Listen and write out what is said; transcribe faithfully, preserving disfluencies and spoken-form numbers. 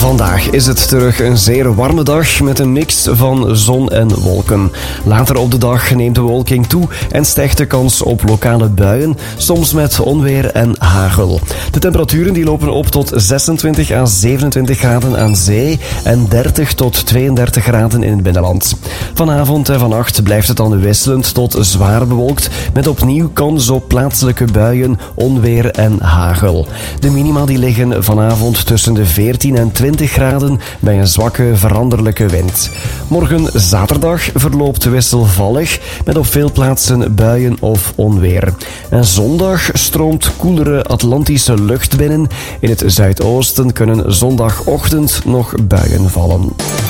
Vandaag is het terug een zeer warme dag met een mix van zon en wolken. Later op de dag neemt de bewolking toe en stijgt de kans op lokale buien, soms met onweer en hagel. De temperaturen die lopen op tot zesentwintig à zevenentwintig graden aan zee en dertig tot tweeëndertig graden in het binnenland. Vanavond en vannacht blijft het dan wisselend tot zwaar bewolkt met opnieuw kans op plaatselijke buien, onweer en hagel. De minima die liggen vanavond tussen de veertien en twintig graden bij een zwakke veranderlijke wind. Morgen zaterdag verloopt wisselvallig met op veel plaatsen buien of onweer. En zondag stroomt koelere Atlantische lucht binnen. In het zuidoosten kunnen zondagochtend nog buien vallen.